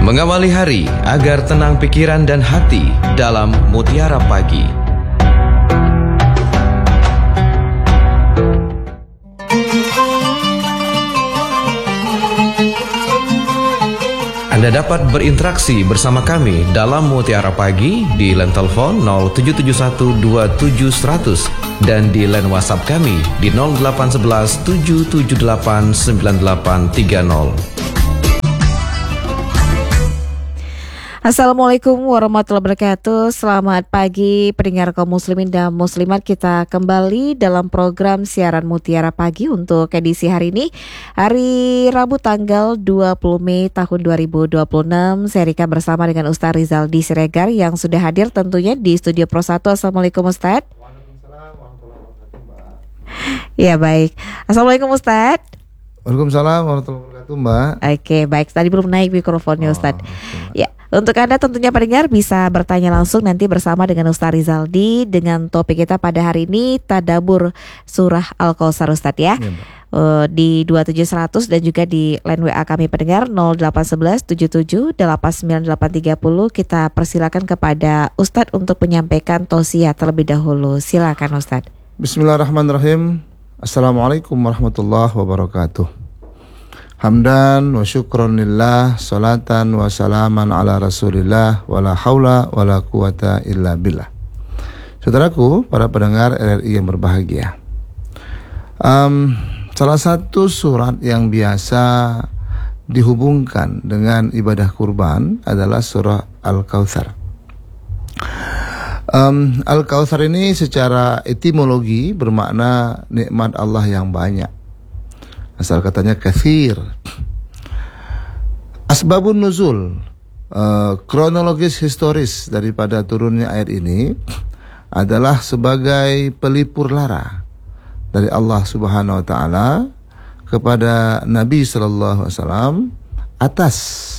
Mengawali hari agar tenang pikiran dan hati dalam Mutiara Pagi. Anda dapat berinteraksi bersama kami dalam Mutiara Pagi di line telepon 077127100 dan di line WhatsApp kami di 08117789830. Assalamualaikum warahmatullahi wabarakatuh. Selamat pagi pendengar kaum muslimin dan muslimat. Kita kembali dalam program siaran Mutiara Pagi untuk edisi hari ini, hari Rabu tanggal 20 Mei tahun 2026. Saya Rika bersama dengan Ustaz Rizaldi Siregar yang sudah hadir tentunya di Studio Pro 1. Assalamualaikum Ustaz. Waalaikumsalam warahmatullahi wabarakatuh, Mbak. Ya baik. Assalamualaikum Ustaz. Waalaikumsalam warahmatullahi wabarakatuh, Mbak. Oke, baik. Tadi belum naik mikrofonnya Ustaz. Okay. Ya, untuk Anda tentunya pendengar bisa bertanya langsung nanti bersama dengan Ustaz Rizaldi dengan topik kita pada hari ini Tadabbur Surah Al-Kautsar Ustaz ya. Di 27100 dan juga di line WA kami pendengar 08117789830. Kita persilakan kepada Ustaz untuk menyampaikan tausiah terlebih dahulu. Silakan Ustaz. Bismillahirrahmanirrahim. Assalamualaikum warahmatullahi wabarakatuh. Hamdan wa syukran lillah, salatan wa salaman ala rasulillah, wala haula wala quwata illa billah. Saudaraku, para pendengar RRI yang berbahagia, salah satu surat yang biasa dihubungkan dengan ibadah kurban adalah surah Al-Kautsar. Al-Kautsar ini secara etimologi bermakna nikmat Allah yang banyak. Asal katanya katsir. Asbabun nuzul, kronologis historis daripada turunnya ayat ini adalah sebagai pelipur lara dari Allah Subhanahu wa taala kepada Nabi sallallahu alaihi wasallam atas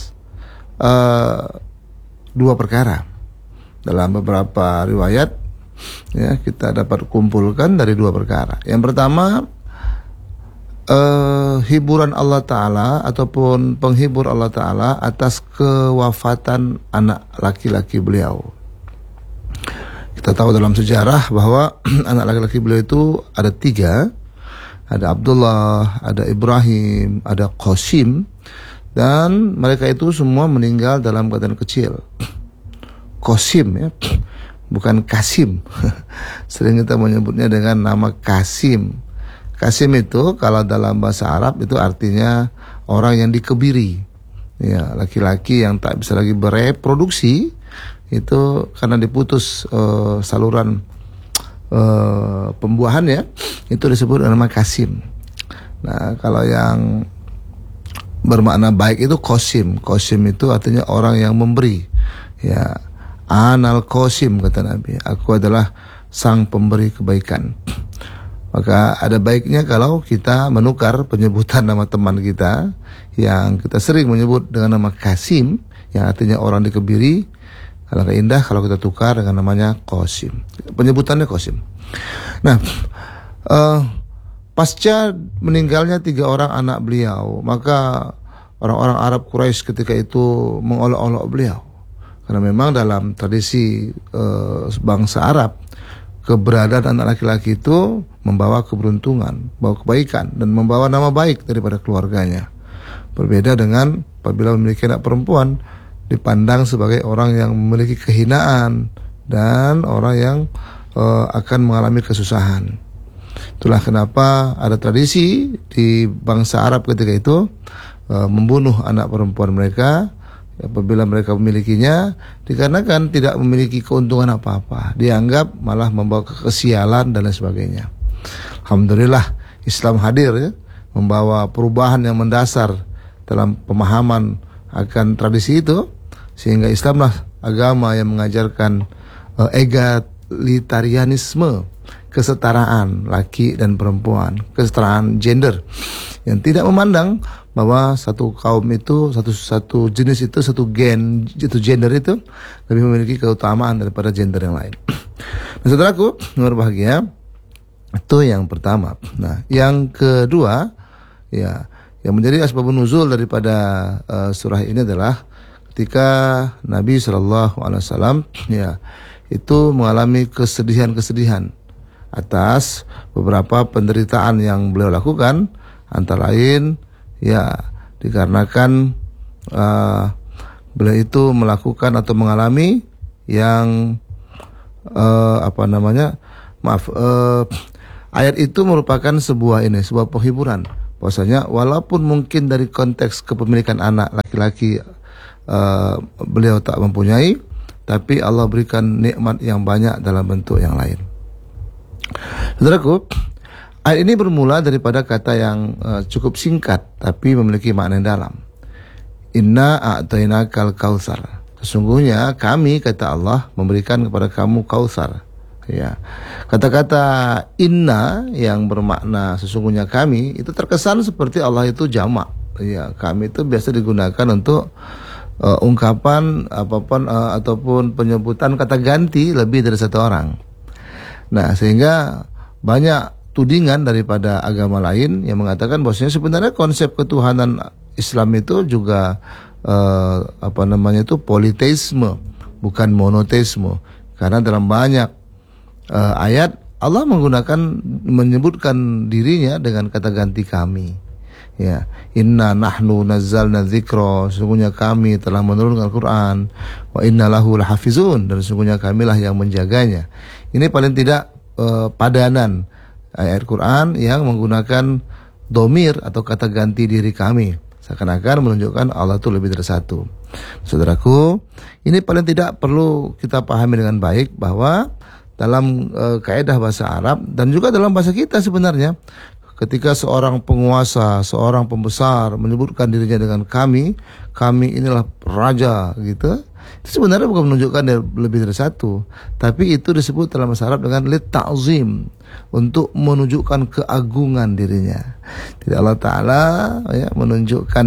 dua perkara. Dalam beberapa riwayat ya, kita dapat kumpulkan dari dua perkara. Yang pertama, hiburan Allah Ta'ala ataupun penghibur Allah Ta'ala atas kewafatan anak laki-laki beliau. Kita tahu dalam sejarah bahwa anak laki-laki beliau itu ada tiga. Ada Abdullah, ada Ibrahim, ada Qasim. Dan mereka itu semua meninggal dalam keadaan kecil. Qasim ya, bukan Kasim. Sering kita menyebutnya dengan nama Kasim. Kasim itu kalau dalam bahasa Arab itu artinya orang yang dikebiri. Ya, laki-laki yang tak bisa lagi bereproduksi itu karena diputus saluran pembuahannya, itu disebut nama Kasim. Nah, kalau yang bermakna baik itu Qasim. Qasim itu artinya orang yang memberi. Ya, Anal Qasim kata Nabi, aku adalah sang pemberi kebaikan. Maka ada baiknya kalau kita menukar penyebutan nama teman kita yang kita sering menyebut dengan nama Kasim, yang artinya orang dikebiri. Alangkah indah kalau kita tukar dengan namanya Qasim. Penyebutannya Qasim. Nah, pasca meninggalnya tiga orang anak beliau, maka orang-orang Arab Quraisy ketika itu mengolok-olok beliau. Karena memang dalam tradisi bangsa Arab, keberadaan anak laki-laki itu membawa keberuntungan, membawa kebaikan, dan membawa nama baik daripada keluarganya. Berbeda dengan apabila memiliki anak perempuan, dipandang sebagai orang yang memiliki kehinaan dan orang yang akan mengalami kesusahan. Itulah kenapa ada tradisi di bangsa Arab ketika itu membunuh anak perempuan mereka apabila mereka memilikinya, dikarenakan tidak memiliki keuntungan apa-apa, dianggap malah membawa kesialan dan lain sebagainya. Alhamdulillah Islam hadir ya, membawa perubahan yang mendasar dalam pemahaman akan tradisi itu, sehingga Islamlah agama yang mengajarkan egalitarianisme, kesetaraan laki dan perempuan, kesetaraan gender, yang tidak memandang bahwa satu kaum itu, satu jenis itu, satu gender itu lebih memiliki keutamaan daripada gender yang lain. Nah, saudaraku yang berbahagia, itu yang pertama. Nah, yang kedua, ya, yang menjadi asbabun nuzul daripada surah ini adalah ketika Nabi SAW ya itu mengalami kesedihan-kesedihan atas beberapa penderitaan yang beliau lakukan, antara lain ya dikarenakan beliau itu melakukan atau mengalami yang ayat itu merupakan sebuah penghiburan, bahwasanya walaupun mungkin dari konteks kepemilikan anak laki-laki beliau tak mempunyai, tapi Allah berikan nikmat yang banyak dalam bentuk yang lain. Saudaraku, ayat ini bermula daripada kata yang cukup singkat tapi memiliki makna yang dalam. Inna a'tainakal kautsar. Sesungguhnya kami, kata Allah, memberikan kepada kamu kautsar. Ya. Kata-kata inna yang bermakna sesungguhnya kami itu terkesan seperti Allah itu jamak. Ya, kami itu biasa digunakan untuk ungkapan ataupun penyebutan kata ganti lebih dari satu orang. Nah, sehingga banyak tudingan daripada agama lain yang mengatakan bahwasanya sebenarnya konsep ketuhanan Islam itu juga politeisme, bukan monoteisme. Karena dalam banyak ayat Allah menyebutkan dirinya dengan kata ganti kami. Ya, inna nahnu nazzalna dzikra, sesungguhnya kami telah menurunkan Al-Qur'an, wa inna lahu lahafizun, dan sesungguhnya kamilah yang menjaganya. Ini paling tidak padanan ayat Quran yang menggunakan domir atau kata ganti diri kami, seakan-akan menunjukkan Allah itu lebih dari satu. Saudaraku, ini paling tidak perlu kita pahami dengan baik bahwa dalam kaidah bahasa Arab dan juga dalam bahasa kita sebenarnya, ketika seorang penguasa, seorang pembesar menyebutkan dirinya dengan kami inilah raja gitu, itu sebenarnya bukan menunjukkan dia lebih dari satu, tapi itu disebut dalam bahasa Arab dengan lit-ta'zim, untuk menunjukkan keagungan dirinya. Tidak, Allah Ta'ala ya menunjukkan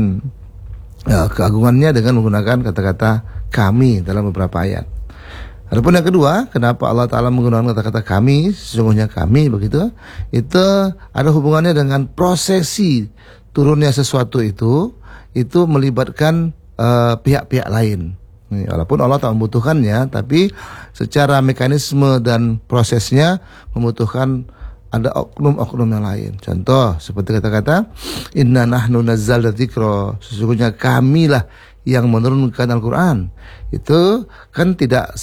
keagungannya dengan menggunakan kata-kata kami dalam beberapa ayat. Adapun yang kedua, kenapa Allah Ta'ala menggunakan kata-kata kami, sesungguhnya kami begitu, itu ada hubungannya dengan prosesi turunnya sesuatu itu melibatkan pihak-pihak lain. Walaupun Allah tak membutuhkannya, tapi secara mekanisme dan prosesnya membutuhkan ada oknum-oknum yang lain. Contoh seperti kata-kata inna nahnu nazzalna dzikra, sesungguhnya kamilah yang menurunkan Al-Quran. Itu kan tidak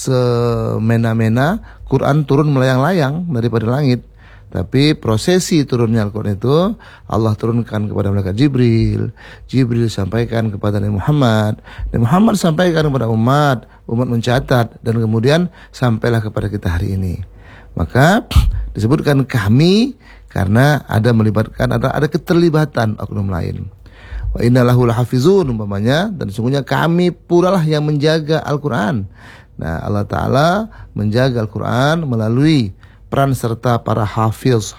semena-mena Quran turun melayang-layang daripada langit, tapi prosesi turunnya Al-Quran itu Allah turunkan kepada malaikat Jibril, Jibril sampaikan kepada Nabi Muhammad, Nabi Muhammad sampaikan kepada umat mencatat, dan kemudian sampailah kepada kita hari ini. Maka disebutkan kami karena ada keterlibatan oknum lain. Wa inna lahu lahafizun umpamanya, dan sesungguhnya kami pula lah yang menjaga Al-Quran. Nah, Allah Ta'ala menjaga Al-Quran melalui peran serta para hafiz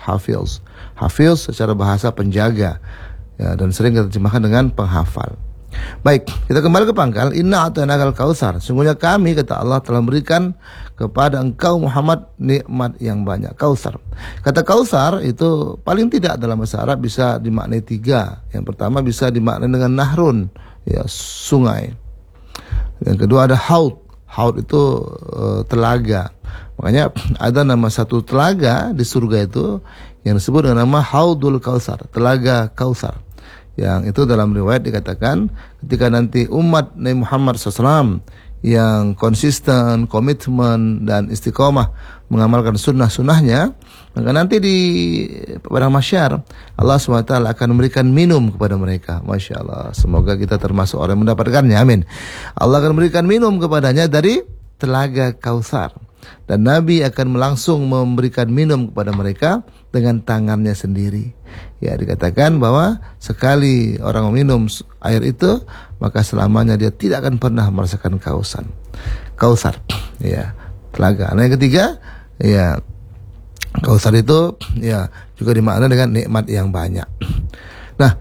secara bahasa penjaga ya, dan sering kita terjemahkan dengan penghafal. Baik, kita kembali ke pangkal. Inna a'tainakal kautsar, sungguhnya kami, kata Allah, telah memberikan kepada engkau Muhammad nikmat yang banyak. Kautsar, kata kautsar itu paling tidak dalam bahasa Arab bisa dimaknai tiga. Yang pertama bisa dimaknai dengan nahrun, ya, sungai. Yang kedua ada haud itu telaga. Makanya ada nama satu telaga di surga itu yang disebut dengan nama Haudul Kautsar, telaga Kautsar. Yang itu dalam riwayat dikatakan ketika nanti umat Nabi Muhammad SAW yang konsisten, komitmen dan istiqomah mengamalkan sunnah-sunnahnya, maka nanti di padang mahsyar Allah SWT akan memberikan minum kepada mereka. Masya Allah, semoga kita termasuk orang yang mendapatkannya, amin. Allah akan memberikan minum kepadanya dari telaga Kautsar, dan Nabi akan langsung memberikan minum kepada mereka dengan tangannya sendiri. Ya, dikatakan bahwa sekali orang meminum air itu, maka selamanya dia tidak akan pernah merasakan Kautsar, ya, telaga. Nah, yang ketiga, ya, Kautsar itu ya juga dimaknai dengan nikmat yang banyak. Nah,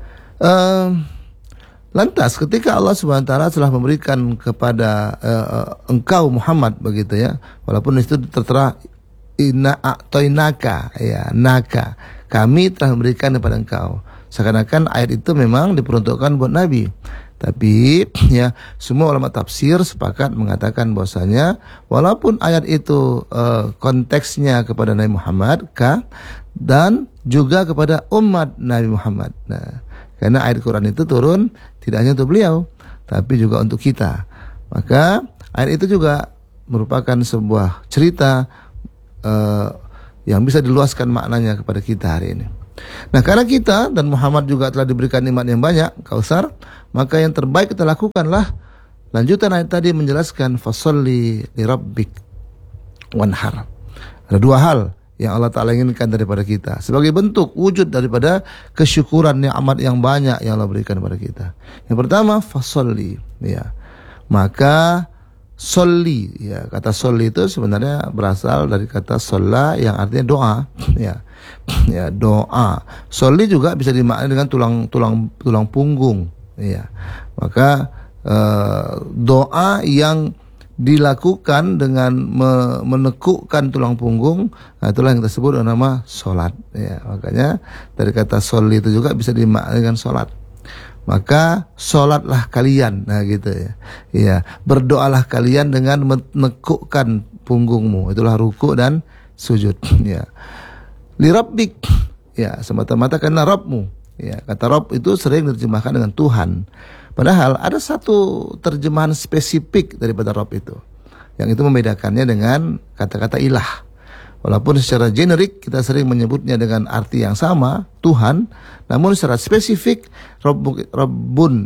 lantas ketika Allah SWT telah memberikan kepada engkau Muhammad begitu ya, walaupun itu tertera inna a'tainaka, ya, naka, kami telah memberikan kepada engkau, seakan-akan ayat itu memang diperuntukkan buat Nabi. Tapi ya semua ulama tafsir sepakat mengatakan bahwasanya walaupun ayat itu konteksnya kepada Nabi Muhammad dan juga kepada umat Nabi Muhammad. Nah, karena ayat Quran itu turun tidak hanya untuk beliau, tapi juga untuk kita. Maka ayat itu juga merupakan sebuah cerita yang bisa diluaskan maknanya kepada kita hari ini. Nah, karena kita dan Muhammad juga telah diberikan nikmat yang banyak, Kautsar, maka yang terbaik kita lakukanlah lanjutan ayat tadi menjelaskan fasolli li rabbik wanhar. Ada dua hal yang Allah Ta'ala inginkan daripada kita sebagai bentuk wujud daripada kesyukuran nikmat yang banyak yang Allah berikan kepada kita. Yang pertama fasolli, ya. Maka solli, ya, kata solli itu sebenarnya berasal dari kata sholla yang artinya doa, ya. Ya, doa. Solli juga bisa dimaknai dengan tulang punggung, ya. Maka doa yang dilakukan dengan menekukkan tulang punggung, nah itulah yang disebut dengan nama solat, ya. Makanya dari kata solli itu juga bisa dimaknai dengan solat. Maka solatlah kalian, nah gitu ya. Ya, berdoalah kalian dengan menekukkan punggungmu, itulah ruku dan sujud, ya. Li rabbik, ya, semata-mata karena Rabbmu, ya. Kata Rabb itu sering diterjemahkan dengan Tuhan. Padahal ada satu terjemahan spesifik daripada Rabb itu, yang itu membedakannya dengan kata-kata ilah. Walaupun secara generik kita sering menyebutnya dengan arti yang sama, Tuhan, namun secara spesifik Rabbun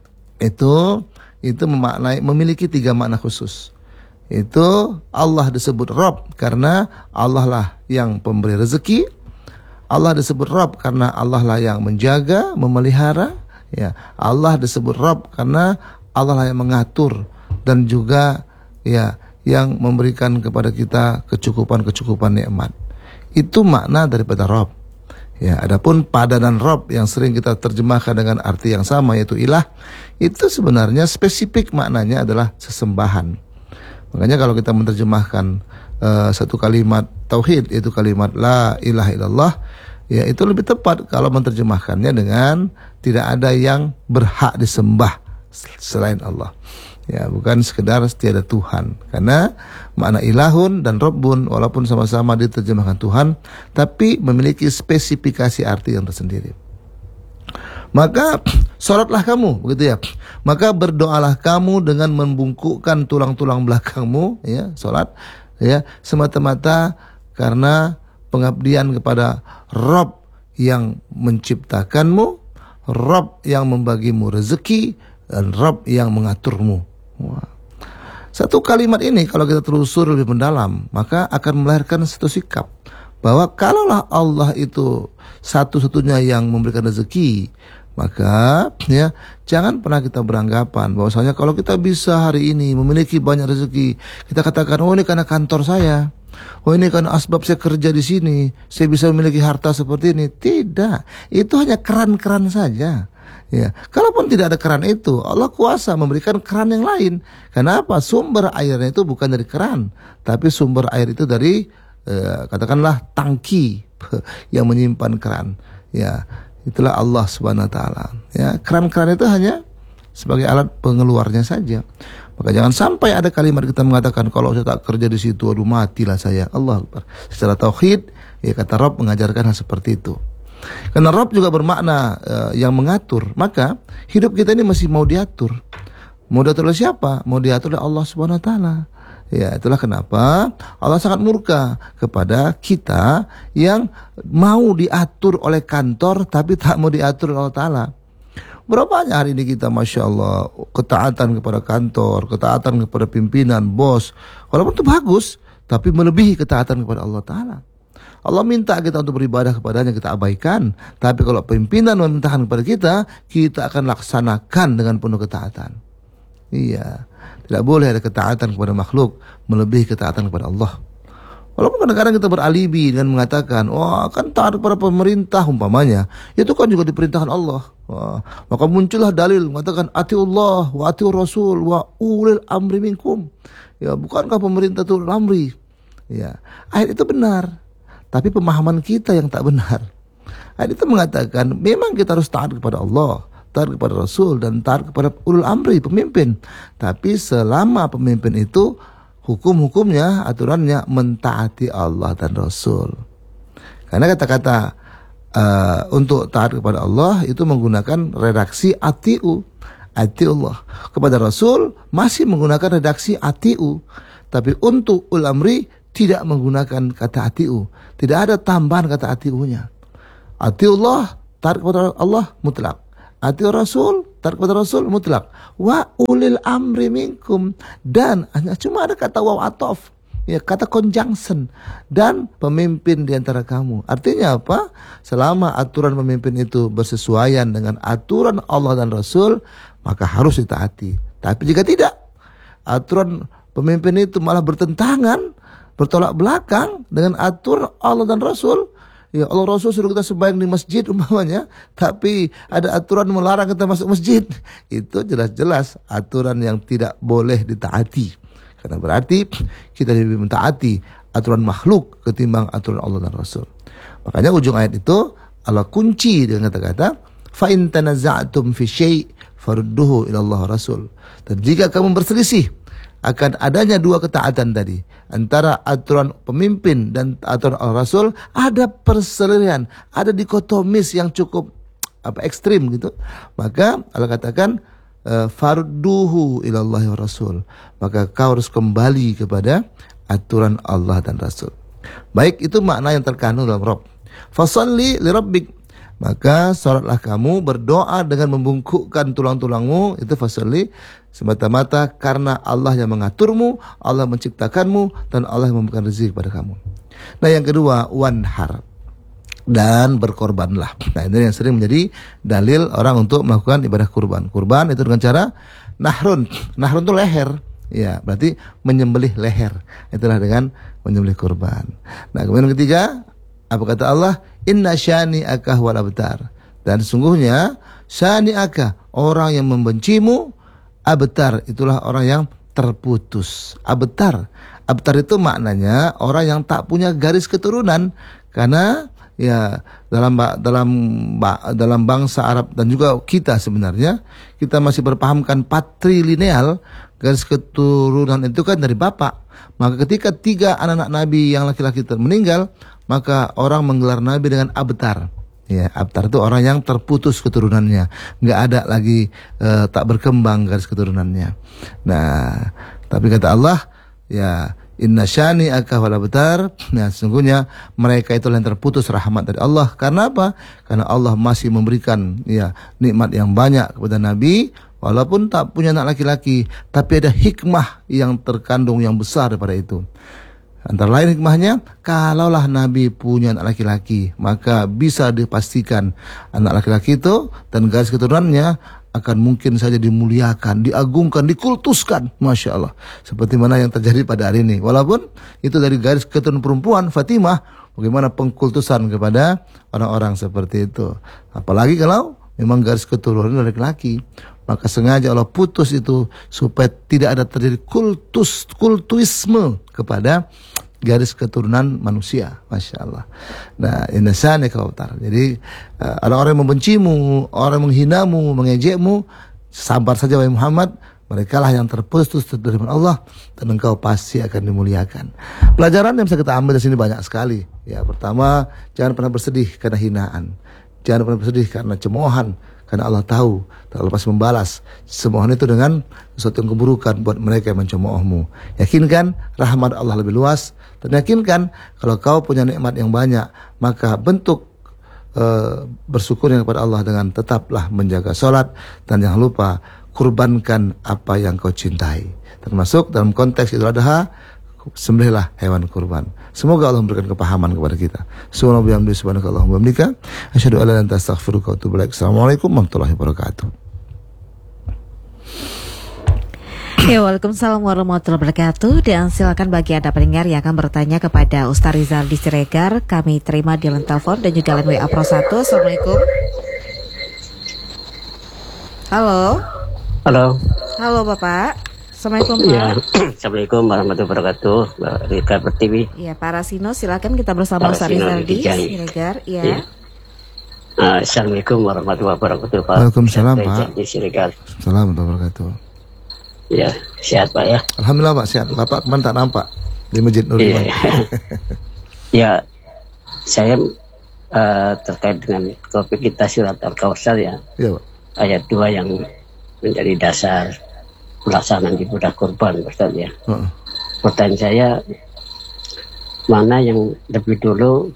itu memiliki 3 makna khusus. Itu Allah disebut Rabb karena Allah lah yang pemberi rezeki. Allah disebut Rabb karena Allah lah yang menjaga, memelihara, ya. Allah disebut Rabb karena Allah lah yang mengatur dan juga, ya, yang memberikan kepada kita kecukupan nikmat. Itu makna daripada Rabb. Ya, adapun padanan Rabb yang sering kita terjemahkan dengan arti yang sama yaitu ilah, itu sebenarnya spesifik maknanya adalah sesembahan. Makanya kalau kita menerjemahkan satu kalimat tauhid, yaitu kalimat la ilaha illallah, ya itu lebih tepat kalau menerjemahkannya dengan tidak ada yang berhak disembah selain Allah. Ya, bukan sekedar tiada Tuhan. Karena makna ilahun dan Rabbun walaupun sama-sama diterjemahkan Tuhan, tapi memiliki spesifikasi arti yang tersendiri. Maka sholatlah kamu, begitu ya. Maka berdoalah kamu dengan membungkukkan tulang-tulang belakangmu, ya, sholat, ya, semata-mata karena pengabdian kepada Rabb yang menciptakanmu, Rabb yang membagimu rezeki, dan Rabb yang mengaturmu. Wah. Satu kalimat ini kalau kita telusur lebih mendalam, maka akan melahirkan satu sikap bahwa kalaulah Allah itu satu-satunya yang memberikan rezeki, maka ya jangan pernah kita beranggapan bahwasanya kalau kita bisa hari ini memiliki banyak rezeki, kita katakan oh ini karena kantor saya, oh ini karena asbab saya kerja di sini, saya bisa memiliki harta seperti ini. Tidak, itu hanya keran-keran saja. Ya, kalaupun tidak ada keran itu, Allah kuasa memberikan keran yang lain. Kenapa? Sumber airnya itu bukan dari keran, tapi sumber air itu dari katakanlah tangki yang menyimpan keran. Ya, itulah Allah Subhanahu wa taala. Ya, keran-keran itu hanya sebagai alat pengeluarnya saja. Maka jangan sampai ada kalimat kita mengatakan kalau saya tak kerja di situ, aduh matilah saya. Allah Akbar. Secara tauhid, ya kata Rabb mengajarkan hal seperti itu. Karena Rabb juga bermakna yang mengatur. Maka hidup kita ini masih mau diatur. Mau diatur oleh siapa? Mau diatur oleh Allah Subhanahu wa taala. Ya, itulah kenapa Allah sangat murka kepada kita yang mau diatur oleh kantor tapi tak mau diatur oleh Allah Ta'ala. Berapa banyak hari ini kita Masya Allah ketaatan kepada kantor, ketaatan kepada pimpinan, bos. Walaupun itu bagus, tapi melebihi ketaatan kepada Allah Ta'ala. Allah minta kita untuk beribadah kepadanya, kita abaikan. Tapi kalau pimpinan memintakan kepada kita akan laksanakan dengan penuh ketaatan. Iya, tidak boleh ada ketaatan kepada makhluk melebihi ketaatan kepada Allah. Walaupun kadang-kadang kita beralibi dengan mengatakan, wah kan taat kepada pemerintah umpamanya, itu kan juga diperintahkan Allah. Wah, maka muncullah dalil mengatakan atiullah wa atiur rasul wa ulil amri minkum. Ya, bukankah pemerintah itu ulil amri? Ya, ayat itu benar. Tapi pemahaman kita yang tak benar. Ayat itu mengatakan memang kita harus taat kepada Allah, taat kepada Rasul dan taat kepada ulul amri, pemimpin. Tapi selama pemimpin itu hukum-hukumnya, aturannya mentaati Allah dan Rasul. Karena kata-kata untuk taat kepada Allah itu menggunakan redaksi atiu, atiullah. Kepada Rasul masih menggunakan redaksi atiu. Tapi untuk ulul amri tidak menggunakan kata atiu. Tidak ada tambahan kata atiunya. Atiullah, taat kepada Allah mutlak. Atiur Rasul, taat kepada Rasul mutlak. Wa ulil amri minkum, dan hanya cuma ada kata waw atof, ya, kata conjunction, dan pemimpin di antara kamu. Artinya apa? Selama aturan pemimpin itu bersesuaian dengan aturan Allah dan Rasul, maka harus ditaati. Tapi jika tidak, aturan pemimpin itu malah bertentangan, bertolak belakang dengan aturan Allah dan Rasul, ya, Allah Rasul suruh kita sembahyang di masjid umpamanya, tapi ada aturan melarang kita masuk masjid. Itu jelas-jelas aturan yang tidak boleh ditaati. Karena berarti kita lebih mentaati aturan makhluk ketimbang aturan Allah dan Rasul. Makanya ujung ayat itu Allah kunci dengan kata-kata fa in tanaza'tum fi syai' farudduhu ila Allah Rasul. Dan jika kamu berselisih akan adanya dua ketaatan tadi, antara aturan pemimpin dan aturan Rasul, ada perselisihan, ada dikotomis yang cukup ekstrim gitu, maka Allah katakan farduhu ilallahi wa rasul, maka kau harus kembali kepada aturan Allah dan Rasul. Baik, itu makna yang terkandung dalam Rabb. Fasalli li rabbik, maka salatlah kamu, berdoa dengan membungkukkan tulang-tulangmu, itu fasalli, semata-mata karena Allah yang mengaturmu, Allah menciptakanmu, dan Allah yang memberikan rezeki kepada kamu. Nah, yang kedua, wanhar, dan berkorbanlah. Nah, ini yang sering menjadi dalil orang untuk melakukan ibadah kurban. Kurban itu dengan cara nahrun. Nahrun itu leher. Ya, berarti menyembelih leher. Itulah dengan menyembelih kurban. Nah, kemudian yang ketiga, apa kata Allah? Inna syani'aka wal abtar. Dan sesungguhnya syani'aka, orang yang membencimu, abtar, itulah orang yang terputus. Abtar itu maknanya orang yang tak punya garis keturunan. Karena ya dalam bangsa Arab dan juga kita sebenarnya, kita masih berpahamkan patrilineal, garis keturunan itu kan dari bapak. Maka ketika 3 anak-anak Nabi yang laki-laki meninggal, maka orang menggelar Nabi dengan abtar. Ya, abtar itu orang yang terputus keturunannya, nggak ada lagi tak berkembang garis keturunannya. Nah, tapi kata Allah, ya inna syani'aka wal abtar. Nah, sesungguhnya mereka itu yang terputus rahmat dari Allah. Karena apa? Karena Allah masih memberikan ya nikmat yang banyak kepada Nabi, walaupun tak punya anak laki-laki, tapi ada hikmah yang terkandung yang besar daripada itu. Antara lain hikmahnya, kalaulah Nabi punya anak laki-laki, maka bisa dipastikan anak laki-laki itu dan garis keturunannya akan mungkin saja dimuliakan, diagungkan, dikultuskan. Masya Allah. Seperti mana yang terjadi pada hari ini. Walaupun itu dari garis keturunan perempuan, Fatimah, bagaimana pengkultusan kepada orang-orang seperti itu. Apalagi kalau memang garis keturunan dari laki-laki. Maka sengaja Allah putus itu supaya tidak ada terjadi kultuisme kepada garis keturunan manusia. Masya Allah. Nah, inasane kautar. Jadi ada orang yang membencimu, orang yang menghinamu, mengejekmu, sabar saja wahai Muhammad. Mereka lah yang terputus dari Allah, dan engkau pasti akan dimuliakan. Pelajaran yang bisa kita ambil di sini banyak sekali. Ya, pertama, jangan pernah bersedih karena hinaan. Jangan pernah bersedih karena cemoohan. Karena Allah tahu, Allah pasti membalas cemoohan itu dengan sesuatu yang keburukan buat mereka yang mencemoohmu. Yakinkan rahmat Allah lebih luas, dan yakinkan kalau kau punya nikmat yang banyak, maka bentuk bersyukurnya kepada Allah dengan tetaplah menjaga sholat, dan jangan lupa kurbankan apa yang kau cintai. Termasuk dalam konteks Idul Adha, sembelihlah hewan kurban. Semoga Allah memberikan kepahaman kepada kita. Subhanakallahumma wa bihamdika, asyhadu an la ilaha illa anta, astaghfiruka wa atubu ilaik. Assalamualaikum warahmatullahi wabarakatuh. Ya, waalaikumsalam warahmatullahi wabarakatuh. Dan silakan bagi Anda pendengar yang akan bertanya kepada Ustaz Rizaldi Siregar, kami terima di line telepon dan juga line WA Pro 1. Assalamualaikum. Halo. Halo Bapak. Assalamualaikum Pak. Ya, Assalamualaikum warahmatullahi wabarakatuh. Rika Pertiwi. Ya, Pak Rasino, silakan kita bersama Ustaz Rizaldi Siregar. Ya. Assalamualaikum warahmatullahi wabarakatuh, Pak. Waalaikumsalam, Pak. Assalamualaikum warahmatullahi wabarakatuh. Ya, sehat Pak ya. Alhamdulillah Pak, sehat. Bapak kemarin tak nampak di Masjid Nur Iya. Iman. Ya, saya terkait dengan topik kita surat Al-Kautsar ya, Iya Pak. ayat 2 yang menjadi dasar pelaksanaan ibadah kurban, Ustaz ya. Pertanyaan saya, mana yang lebih dulu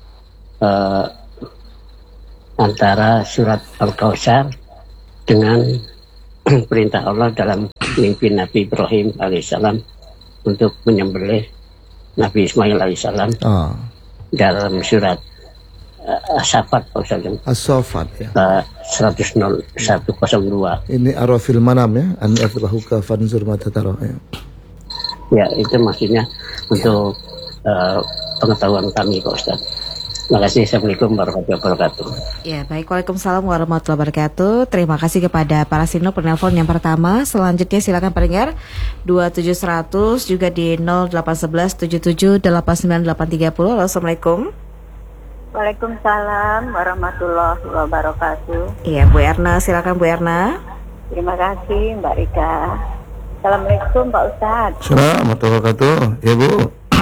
antara surat Al-Kautsar dengan perintah Allah dalam mimpi Nabi Ibrahim alaihissalam untuk menyembelih Nabi Ismail alaihissalam dalam surat As-Saffat, As-Saffat ya. 102. Ini arafil manam ya, an athbahuka fanzur mata tara ya. Ya, itu maksudnya untuk pengetahuan kami Pak Ustaz. Terima kasih. Assalamualaikum warahmatullahi wabarakatuh. Ya, baik. Waalaikumsalam warahmatullahi wabarakatuh. Terima kasih kepada para sino penelpon yang pertama. Selanjutnya silakan pendengar 27100 juga di 0811 77 89830. Halo, Assalamualaikum. Waalaikumsalam warahmatullahi wabarakatuh. Iya, Bu Erna, silakan Bu Erna. Terima kasih Mbak Rika. Assalamualaikum Pak Ustadz. Assalamualaikum warahmatullahi wabarakatuh. Ya Bu.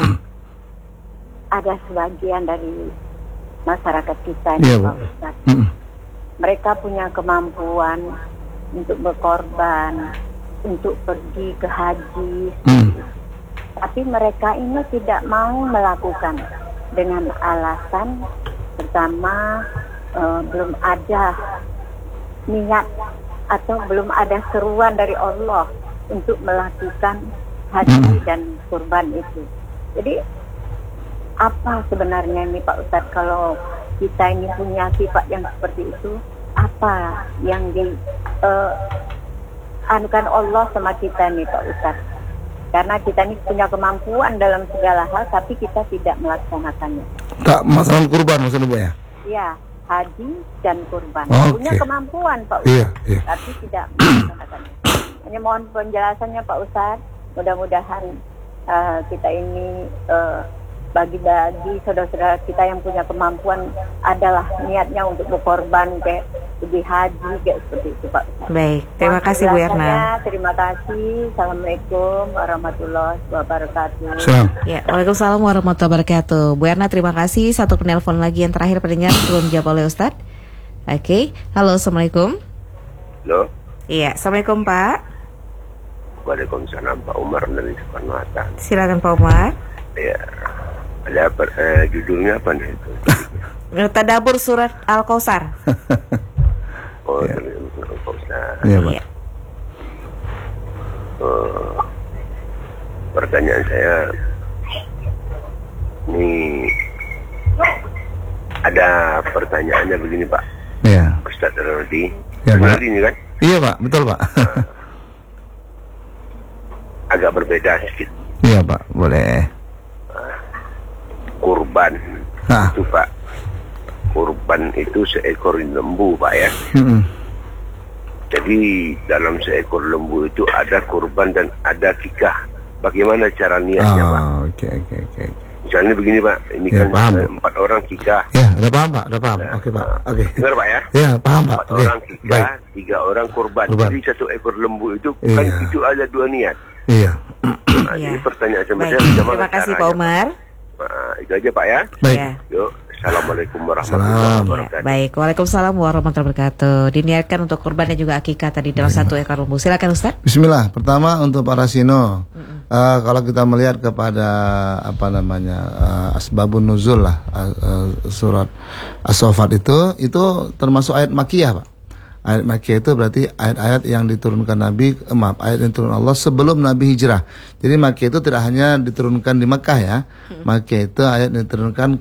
Ada sebagian dari masyarakat kita ini Iya, Bu. Pak Ustadz. Mereka punya kemampuan untuk berkorban, untuk pergi ke haji. Tapi mereka ini tidak mau melakukan dengan alasan pertama belum ada niat atau belum ada seruan dari Allah untuk melakukan haji dan kurban itu. Jadi apa sebenarnya ini Pak Ustadz, kalau kita ini punya sifat yang seperti itu, apa yang anukan Allah sama kita nih Pak Ustadz? Karena kita ini punya kemampuan dalam segala hal, tapi kita tidak melaksanakannya. Tak masalah kurban maksudnya Bu ya? Ya, haji dan kurban. Oh, Punya okay. kemampuan Pak Ustadz, Iya, iya. tapi tidak melaksanakannya. Hanya mohon penjelasannya Pak Ustadz. Mudah-mudahan kita ini bagi-bagi saudara-saudara kita yang punya kemampuan adalah niatnya untuk berkorban kayak pergi haji kayak seperti itu Pak Ustadz. Baik, terima kasih Bu Erna. Terima kasih. Assalamualaikum warahmatullahi wabarakatuh. Salam. Ya, Waalaikumsalam warahmatullahi wabarakatuh. Bu Erna, terima kasih. Satu penelpon lagi yang terakhir pendengar belum dijawab oleh Ustadz. Oke, halo, Assalamualaikum. Halo. Iya, Assalamualaikum Pak. Waalaikumsalam, Pak Umar dari Soekarno Hatta. Silakan Pak Umar. Ya, ada apa, judulnya apa nih itu? Tadabbur surat Al-Kautsar. Oh, Ya. dari Pak Ustaz. Iya Pak. Iya. Pertanyaan saya, ini ada pertanyaannya begini Pak, Iya. Ustaz Rodi. Ya, Pak. Rodi ini kan Iya Pak, betul Pak. agak berbeda sedikit. Iya Pak, boleh. Kurban Hah. itu Pak, kurban itu seekor lembu Pak ya. Jadi dalam seekor lembu itu ada kurban dan ada kikah. Bagaimana cara niatnya Pak? Oke. Misalnya begini Pak, ini Ya, kan paham. 4 orang kikah. Ya, udah paham Pak, udah paham. Oke Pak, oke. Dengar Pak ya? Ya, paham Pak. 4 Oke, orang kikah, baik. 3 orang kurban. Kurban. Jadi satu ekor lembu itu kan Iya. itu ada 2 niat. Iya. Nah, Iya. Jadi pertanyaan sama Baik, saya bagaimana terima kasih caranya, Pak Umar. Nah, itu aja Pak ya. Baik. Ya. Yuk, assalamualaikum warahmatullahi Salam. wabarakatuh. Baik, Waalaikumsalam warahmatullahi wabarakatuh. Diniatkan untuk kurban dan juga akikah tadi dalam satu ekor lembu. Silakan Ustaz. Bismillah. Pertama untuk para sino, kalau kita melihat kepada asbabun nuzul lah, surat As-Saffat itu termasuk ayat makiyah Pak. Ayat makiyah itu berarti ayat-ayat yang diturunkan ayat yang diturunkan Allah sebelum Nabi hijrah. Jadi makiyah itu tidak hanya diturunkan di Mekah ya. Makiyah itu ayat yang diturunkan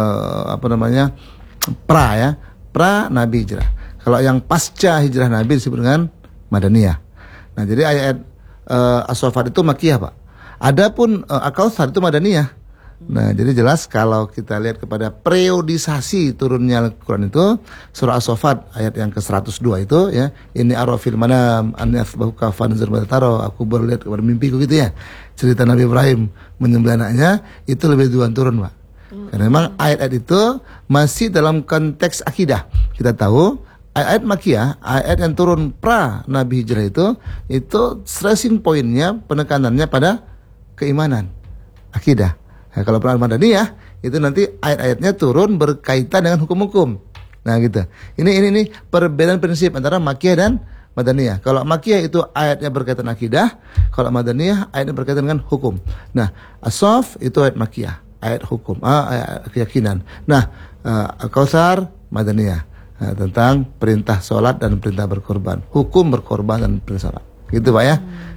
pra Nabi hijrah. Kalau yang pasca hijrah Nabi disebut dengan Madaniyah. Nah, jadi ayat As-Saffat itu makiyah Pak. Adapun Al-Kautsar itu Madaniyah. Nah, jadi jelas kalau kita lihat kepada periodisasi turunnya Al-Quran itu, surah As-Saffat ayat yang ke-102 itu ya, ini arafil manam an yathbahuka fanzur taro, aku berlihat kepada mimpiku gitu ya. Cerita Nabi Ibrahim menyembelih anaknya itu lebih duluan turun Pak. Karena memang ayat-ayat itu masih dalam konteks akidah. Kita tahu ayat-ayat Makkiyah, ayat yang turun pra Nabi Hijrah itu stressing pointnya, penekanannya pada keimanan, akidah. Nah, kalau Quran Madaniyah itu nanti ayat-ayatnya turun berkaitan dengan hukum-hukum. Nah gitu. Ini perbedaan prinsip antara Makkiyah dan Madaniyah. Kalau Makkiyah itu ayatnya berkaitan akidah, kalau Madaniyah ayatnya berkaitan dengan hukum. Nah, As-Saff itu ayat Makkiyah, ayat hukum, ayat keyakinan. Nah, Al-Kautsar Madaniyah, tentang perintah sholat dan perintah berkorban, hukum berkorban dan perintah sholat. Gitu Pak ya.